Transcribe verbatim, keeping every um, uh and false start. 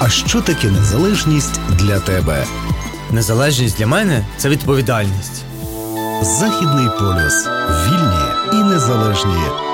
А що таке незалежність для тебе? Незалежність для мене – це відповідальність. Західний полюс. Вільні і незалежні